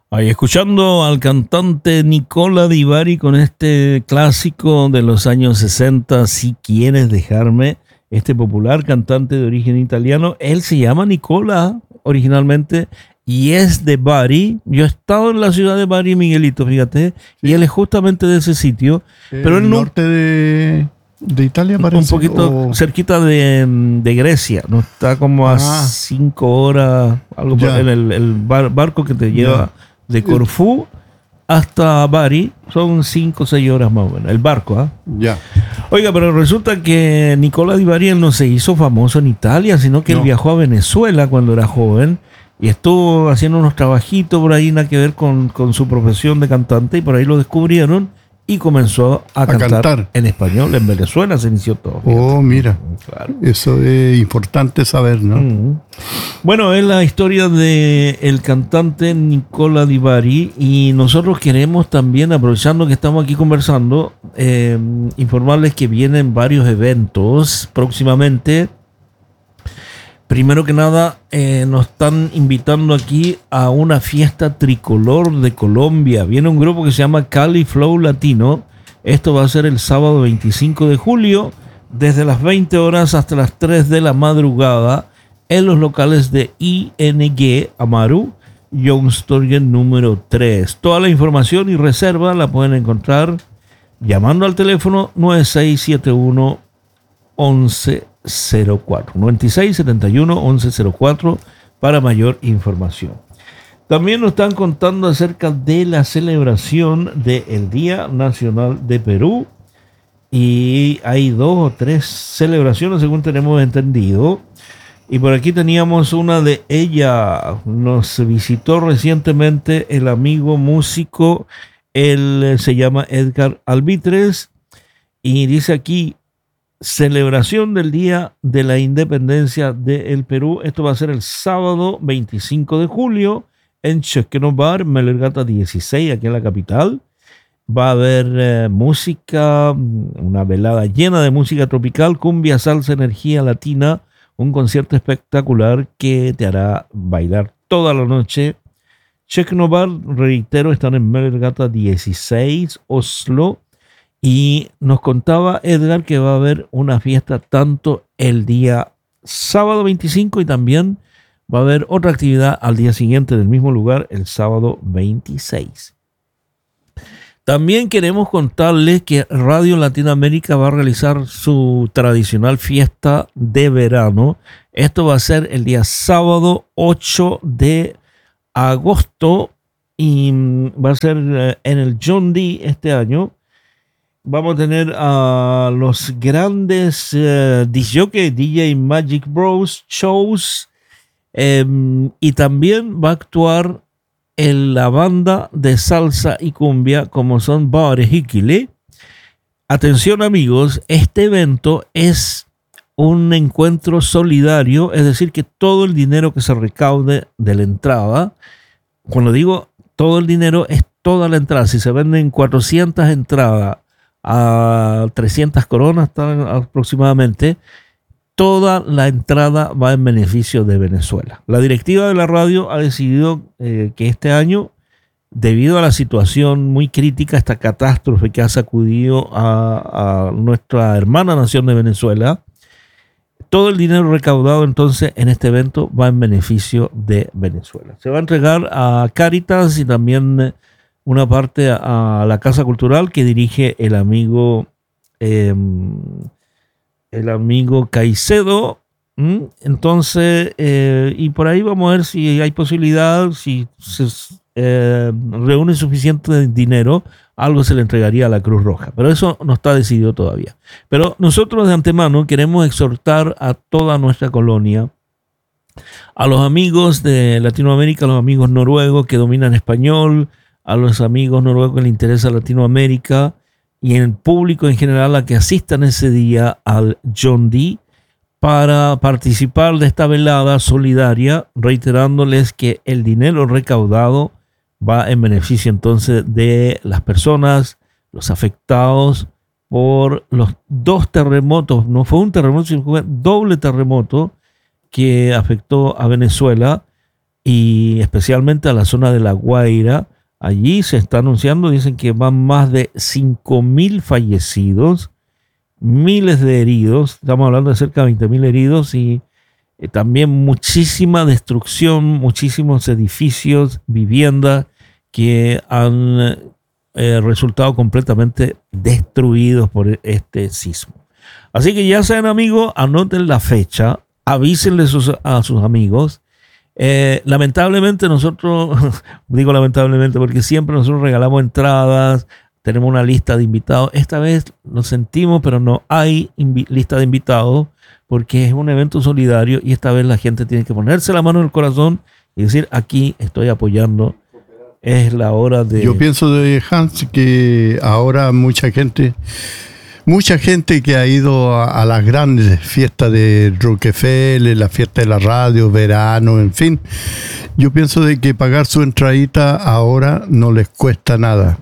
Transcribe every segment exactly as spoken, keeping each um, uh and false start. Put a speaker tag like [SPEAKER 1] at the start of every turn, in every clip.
[SPEAKER 1] Ahí escuchando al cantante Nicola Di Bari con este clásico de los años sesenta, Si quieres dejarme, este popular cantante de origen italiano. Él se llama Nicola originalmente y es de Bari. Yo he estado en la ciudad de Bari, Miguelito, fíjate, sí. Y él es justamente de ese sitio.
[SPEAKER 2] El
[SPEAKER 1] pero él
[SPEAKER 2] norte de, de Italia parece.
[SPEAKER 1] Un poquito o... cerquita de, de Grecia, ¿no? Está como a ah. cinco horas, algo por, en el, el bar, barco que te lleva... Ya. De Corfú hasta Bari son cinco o seis horas más o menos. El barco, ¿ah? ¿eh?
[SPEAKER 2] Ya.
[SPEAKER 1] Oiga, pero resulta que Nicola Di Bari no se hizo famoso en Italia, sino que no. Él viajó a Venezuela cuando era joven y estuvo haciendo unos trabajitos por ahí, nada que ver con, con su profesión de cantante, y por ahí lo descubrieron y comenzó a, a cantar, cantar en español. En Venezuela se inició todo.
[SPEAKER 2] Fíjate. Oh, mira. Claro. Eso es importante saber, ¿no?
[SPEAKER 1] Mm. Bueno, es la historia de el cantante Nicola Di Bari, y nosotros queremos también, aprovechando que estamos aquí conversando, eh, informarles que vienen varios eventos próximamente. Primero que nada, eh, nos están invitando aquí a una fiesta tricolor de Colombia. Viene un grupo que se llama Cali Flow Latino. Esto va a ser el sábado veinticinco de julio, desde las veinte horas hasta las tres de la madrugada, en los locales de I N G Amaru, Youngstorget número tres. Toda la información y reserva la pueden encontrar llamando al teléfono nueve seis siete uno once cero cuatro, noventa y seis setenta y uno once cero cuatro para mayor información. También nos están contando acerca de la celebración del Día Nacional de Perú, y hay dos o tres celebraciones según tenemos entendido, y por aquí teníamos una de ellas. Nos visitó recientemente el amigo músico, él se llama Edgar Albitres, y dice aquí: celebración del Día de la Independencia del Perú. Esto va a ser el sábado veinticinco de julio en Chekno Bar, Melergata dieciséis, aquí en la capital. Va a haber eh, música, una velada llena de música tropical, cumbia, salsa, energía latina, un concierto espectacular que te hará bailar toda la noche. Chekno Bar, reitero, están en Melergata dieciséis, Oslo. Y nos contaba Edgar que va a haber una fiesta tanto el día sábado veinticinco y también va a haber otra actividad al día siguiente del mismo lugar, el sábado veintiséis. También queremos contarles que Radio Latinoamérica va a realizar su tradicional fiesta de verano. Esto va a ser el día sábado ocho de agosto y va a ser en el John D. este año. Vamos a tener a los grandes uh, disc jockeys, D J Magic Bros Shows, eh, y también va a actuar en la banda de salsa y cumbia como son Bare Hikile. Atención amigos, este evento es un encuentro solidario, es decir que todo el dinero que se recaude de la entrada, cuando digo todo el dinero es toda la entrada, si se venden cuatrocientas entradas a trescientas coronas aproximadamente, toda la entrada va en beneficio de Venezuela. La directiva de la radio ha decidido eh, que este año, debido a la situación muy crítica, esta catástrofe que ha sacudido a, a nuestra hermana nación de Venezuela, todo el dinero recaudado entonces en este evento va en beneficio de Venezuela. Se va a entregar a Cáritas y también una parte a, a la Casa Cultural que dirige el amigo eh, el amigo Caicedo. ¿Mm? Entonces, eh, y por ahí vamos a ver si hay posibilidad, si se eh, reúne suficiente dinero, algo se le entregaría a la Cruz Roja. Pero eso no está decidido todavía. Pero nosotros de antemano queremos exhortar a toda nuestra colonia, a los amigos de Latinoamérica, a los amigos noruegos que dominan español, a los amigos noruegos que les interesa Latinoamérica y el público en general a que asistan ese día al John D. para participar de esta velada solidaria, reiterándoles que el dinero recaudado va en beneficio entonces de las personas, los afectados por los dos terremotos. No fue un terremoto, sino fue un doble terremoto que afectó a Venezuela. y especialmente a la zona de La Guaira. Allí se está anunciando, dicen que van más de cinco mil fallecidos, miles de heridos, estamos hablando de cerca de veinte mil heridos y eh, también muchísima destrucción, muchísimos edificios, viviendas que han eh, resultado completamente destruidos por este sismo. Así que ya sean amigos, anoten la fecha, avísenle sus, a sus amigos. Eh, lamentablemente nosotros, digo lamentablemente porque siempre nosotros regalamos entradas, tenemos una lista de invitados. Esta vez lo sentimos, pero no hay invi- lista de invitados porque es un evento solidario y esta vez la gente tiene que ponerse la mano en el corazón y decir, aquí estoy apoyando. Es la hora de...
[SPEAKER 2] Yo pienso de Hans que ahora mucha gente... Mucha gente que ha ido a, a las grandes fiestas de Rockefeller, la fiesta de la radio, verano, en fin. Yo pienso de que pagar su entradita ahora no les cuesta nada.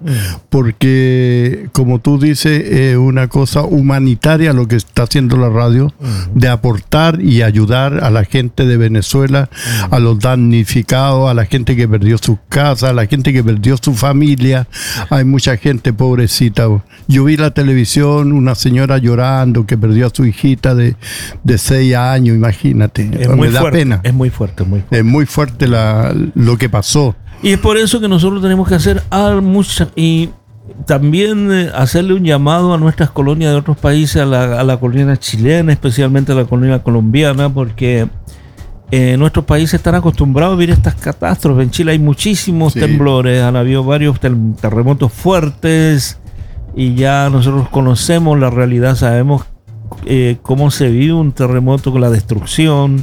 [SPEAKER 2] Porque, como tú dices, es una cosa humanitaria lo que está haciendo la radio, de aportar y ayudar a la gente de Venezuela, a los damnificados, a la gente que perdió sus casas, a la gente que perdió su familia. Hay mucha gente pobrecita. Yo vi la televisión, una señora llorando que perdió a su hijita de, de seis años, imagínate.
[SPEAKER 1] Es
[SPEAKER 2] Me
[SPEAKER 1] muy
[SPEAKER 2] da
[SPEAKER 1] fuerte,
[SPEAKER 2] pena.
[SPEAKER 1] Es muy fuerte, muy fuerte.
[SPEAKER 2] Es muy fuerte la, lo que pasó.
[SPEAKER 1] Y es por eso que nosotros tenemos que hacer mucha, y también eh, hacerle un llamado a nuestras colonias de otros países, a la, a la colonia chilena, especialmente a la colonia colombiana, porque eh, nuestros países están acostumbrados a vivir estas catástrofes. En Chile hay muchísimos sí. temblores, han habido varios terremotos fuertes, y ya nosotros conocemos la realidad, sabemos eh, cómo se vive un terremoto con la destrucción,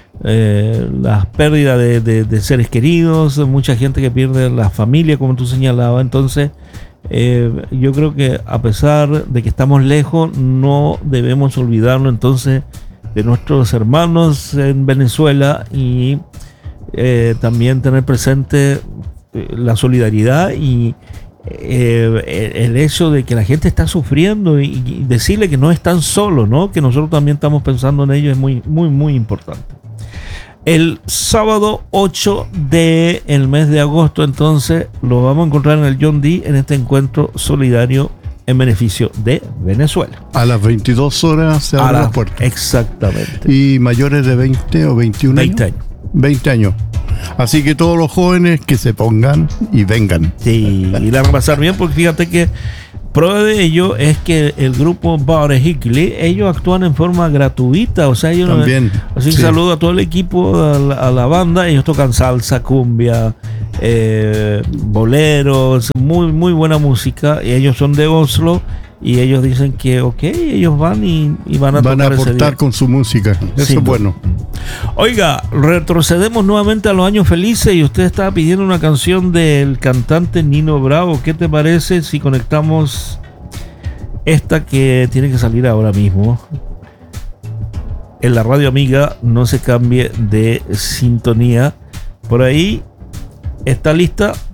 [SPEAKER 1] eh, las pérdidas de, de, de seres queridos, mucha gente que pierde la familia, como tú señalabas. Entonces, eh, yo creo que a pesar de que estamos lejos, no debemos olvidarnos entonces de nuestros hermanos en Venezuela y eh, también tener presente eh, la solidaridad y Eh, el hecho de que la gente está sufriendo y, y decirle que no están solos, ¿no? Que nosotros también estamos pensando en ellos es muy, muy, muy importante. El sábado ocho del mes de agosto, entonces, lo vamos a encontrar en el John D. en este encuentro solidario en beneficio de Venezuela.
[SPEAKER 2] A las veintidós horas se abren las puertas.
[SPEAKER 1] Exactamente.
[SPEAKER 2] ¿Y mayores de veinte o veintiún
[SPEAKER 1] veinte
[SPEAKER 2] años?
[SPEAKER 1] años.
[SPEAKER 2] veinte años. Así que todos los jóvenes que se pongan y vengan.
[SPEAKER 1] Sí, y la van a pasar bien porque fíjate que prueba de ello es que el grupo Bar Hickley, ellos actúan en forma gratuita, o sea, ellos
[SPEAKER 2] también.
[SPEAKER 1] No, así que
[SPEAKER 2] sí.
[SPEAKER 1] saludo a todo el equipo, a la, a la banda. Ellos tocan salsa, cumbia, eh, boleros, muy, muy buena música, y ellos son de Oslo. Y ellos dicen que, ok, ellos van y, y van a
[SPEAKER 2] van
[SPEAKER 1] tocar
[SPEAKER 2] a aportar con su música. Eso
[SPEAKER 1] sí,
[SPEAKER 2] es bueno.
[SPEAKER 1] Oiga, retrocedemos nuevamente a los años felices y usted estaba pidiendo una canción del cantante Nino Bravo. ¿Qué te parece si conectamos esta que tiene que salir ahora mismo? En la radio amiga, no se cambie de sintonía. Por ahí está lista.